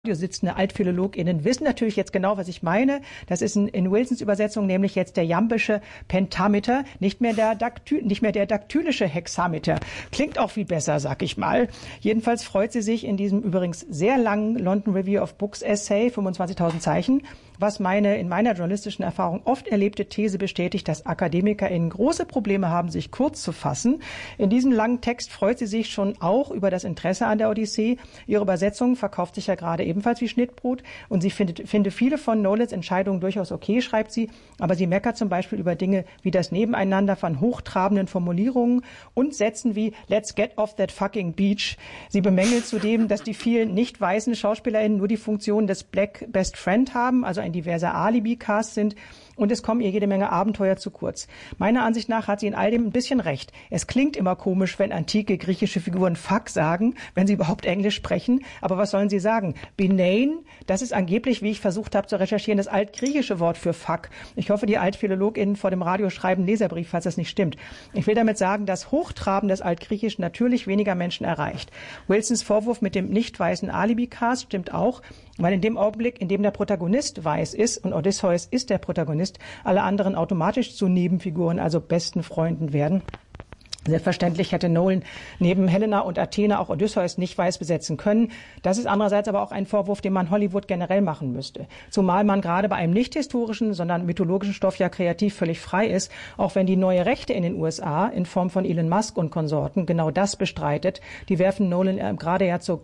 sitzende AltphilologInnen wissen natürlich jetzt genau, was ich meine. Das ist in Wilsons Übersetzung nämlich jetzt der jambische Pentameter, nicht mehr der daktylische Hexameter. Klingt auch viel besser, sag ich mal. Jedenfalls freut sie sich in diesem übrigens sehr langen London Review of Books Essay, 25.000 Zeichen, was in meiner journalistischen Erfahrung oft erlebte These bestätigt, dass AkademikerInnen große Probleme haben, sich kurz zu fassen. In diesem langen Text freut sie sich schon auch über das Interesse an der Odyssee. Ihre Übersetzung verkauft sich ja gerade ebenfalls wie Schnittbrot und sie finde viele von Nolans Entscheidungen durchaus okay, schreibt sie, aber sie meckert zum Beispiel über Dinge wie das Nebeneinander von hochtrabenden Formulierungen und Sätzen wie "Let's get off that fucking beach". Sie bemängelt zudem, dass die vielen nicht weißen SchauspielerInnen nur die Funktion des Black Best Friend haben, also ein diverser Alibi-Cast sind, und es kommen ihr jede Menge Abenteuer zu kurz. Meiner Ansicht nach hat sie in all dem ein bisschen recht. Es klingt immer komisch, wenn antike griechische Figuren fuck sagen, wenn sie überhaupt Englisch sprechen. Aber was sollen sie sagen? Benein, das ist angeblich, wie ich versucht habe zu recherchieren, das altgriechische Wort für fuck. Ich hoffe, die AltphilologInnen vor dem Radio schreiben Leserbrief, falls das nicht stimmt. Ich will damit sagen, dass Hochtraben des Altgriechisch natürlich weniger Menschen erreicht. Wilsons Vorwurf mit dem nicht weißen Alibi-Cast stimmt auch, weil in dem Augenblick, in dem der Protagonist weiß ist, und Odysseus ist der Protagonist, alle anderen automatisch zu Nebenfiguren, also besten Freunden werden. Selbstverständlich hätte Nolan neben Helena und Athene auch Odysseus nicht weiß besetzen können. Das ist andererseits aber auch ein Vorwurf, den man Hollywood generell machen müsste. Zumal man gerade bei einem nicht historischen, sondern mythologischen Stoff ja kreativ völlig frei ist, auch wenn die neue Rechte in den USA in Form von Elon Musk und Konsorten genau das bestreitet. Die werfen Nolan gerade ja zu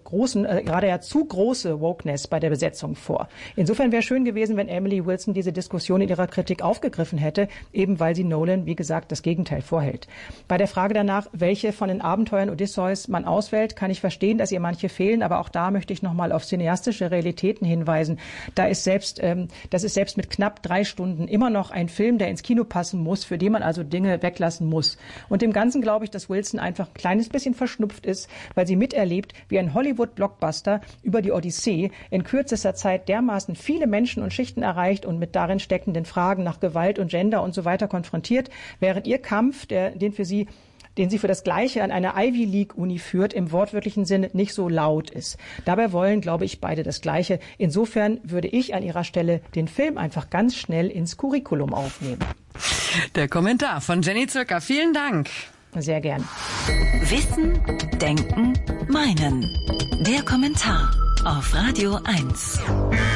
große Wokeness bei der Besetzung vor. Insofern wäre schön gewesen, wenn Emily Wilson diese Diskussion in ihrer Kritik aufgegriffen hätte, eben weil sie Nolan, wie gesagt, das Gegenteil vorhält. Bei der Frage danach, welche von den Abenteuern Odysseus man auswählt, kann ich verstehen, dass ihr manche fehlen, aber auch da möchte ich nochmal auf cineastische Realitäten hinweisen. Das ist selbst mit knapp 3 Stunden immer noch ein Film, der ins Kino passen muss, für den man also Dinge weglassen muss. Und im Ganzen glaube ich, dass Wilson einfach ein kleines bisschen verschnupft ist, weil sie miterlebt, wie ein Hollywood-Blockbuster über die Odyssee in kürzester Zeit dermaßen viele Menschen und Schichten erreicht und mit darin steckenden Fragen nach Gewalt und Gender und so weiter konfrontiert, während ihr Kampf, den sie für das Gleiche an einer Ivy League-Uni führt, im wortwörtlichen Sinne nicht so laut ist. Dabei wollen, glaube ich, beide das Gleiche. Insofern würde ich an ihrer Stelle den Film einfach ganz schnell ins Curriculum aufnehmen. Der Kommentar von Jenny Zirker. Vielen Dank. Sehr gern. Wissen, Denken, Meinen. Der Kommentar auf Radio 1.